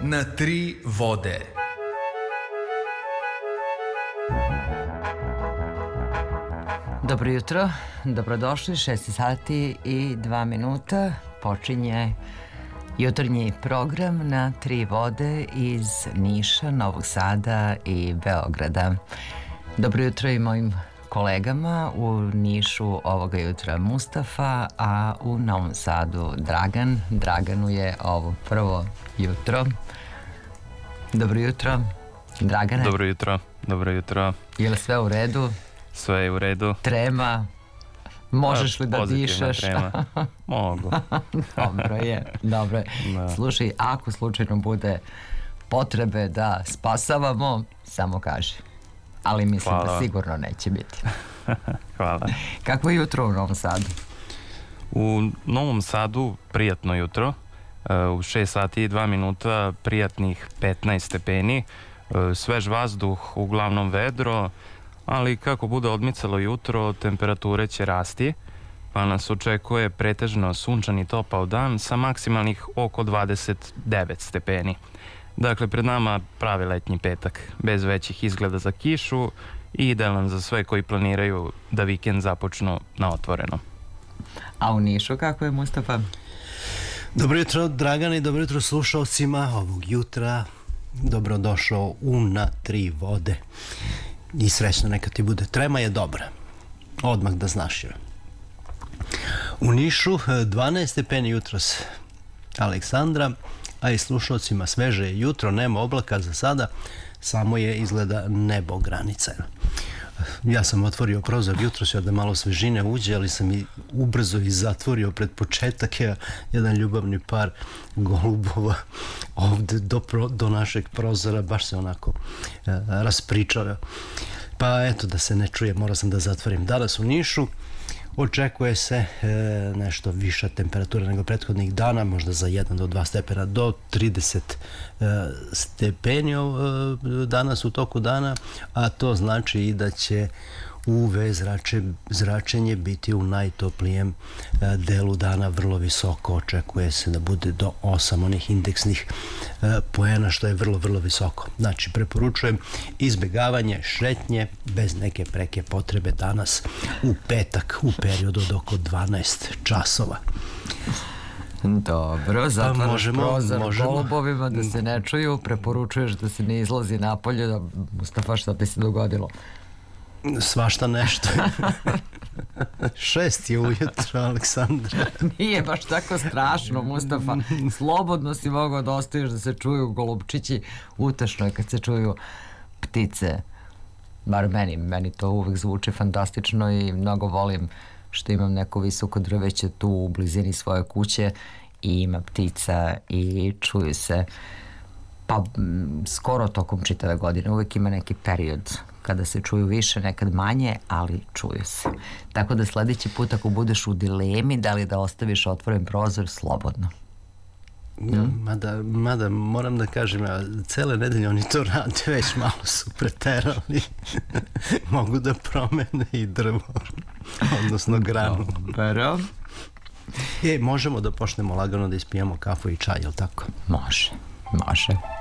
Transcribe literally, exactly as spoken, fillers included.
na tri vode. Dobro jutro, dobrodošli, šest sati i dva minuta, počinje jutarnji program na tri vode iz Niša, Novog Sada i Beograda. Dobro jutro i mojim kolegama, u Nišu ovoga jutra Mustafa, a u Novom Sadu Dragan. Draganu je ovo prvo jutro. Dobro jutro, Dragane. Dobro jutro, dobro jutro. Je li sve u redu? Sve je u redu. Trema? Možeš li da Pozitivna dišeš? Trema. Mogu. Dobro je, dobro je. Da. Slušaj, ako slučajno bude potrebe da spasavamo, samo kaži. Ali mislim Hvala. da sigurno neće biti. Hvala. Kako je jutro u Novom Sadu? U Novom Sadu prijatno jutro. U šest sati i dva minuta prijatnih petnaest stepeni. Svež vazduh, uglavnom vedro, ali kako bude odmicalo jutro, temperature će rasti, pa nas očekuje pretežno sunčan i topao dan sa maksimalnih oko dvadeset devet stepeni. Dakle, pred nama pravi letnji petak, bez većih izgleda za kišu i idealan za sve koji planiraju da vikend započnu na otvoreno. A u Nišu kako je, Mustafa? Dobro jutro, Dragane, i dobro jutro slušalcima ovog jutra. Dobrodošao u Na tri vode. I srećno neka ti bude. Trema je dobra. Odmah da znaš je. U Nišu dvanaest stepeni jutros, Aleksandra, a i slušalcima sveže je jutro, nema oblaka za sada, samo je izgleda nebo granica. Ja sam otvorio prozor jutros da malo svežine uđe, ali sam i ubrzo i zatvorio pred početak je jedan ljubavni par golubova ovde do, pro, do našeg prozora, baš se onako e, raspričao. Pa eto, da se ne čuje, morao sam da zatvorim. Danas u Nišu očekuje se e, nešto viša temperatura nego prethodnih dana, možda za jedan do dva stepena do trideset e, stepeni e, danas u toku dana, a to znači i da će U V zrače, zračenje biti u najtoplijem e, delu dana vrlo visoko. Očekuje se da bude do osam onih indeksnih e, poena, što je vrlo, vrlo visoko. Znači, preporučujem izbjegavanje šetnje bez neke preke potrebe danas u petak u periodu od oko dvanaest časova. Dobro, zatvaraš možemo, prozor možemo. golubovima da se ne čuju, preporučuješ da se ne izlazi napolje, da, Mustafa, šta ti se dogodilo? Svašta nešto. Šest je ujutro, Aleksandra. Nije baš tako strašno, Mustafa. Slobodno si mogao da ostaviš da se čuju golubčići. Utešno je kad se čuju ptice. Bar meni, meni to uvek zvuči fantastično i mnogo volim što imam neko visoko drveće tu u blizini svoje kuće i ima ptica i čuju se pa skoro tokom čitave godine. Uvek ima neki period kada se čuju više, nekad manje, ali čuju se. Tako da sledeći put ako budeš u dilemi da li da ostaviš otvoren prozor, slobodno. Hmm? Mada, mada moram da kažem, ja, cele nedelje oni to rade, već malo su preterali. Mogu da promene i drvo, odnosno granu. Dobro. E, možemo da počnemo lagano da ispijemo kafu i čaj, jel tako? Može, može.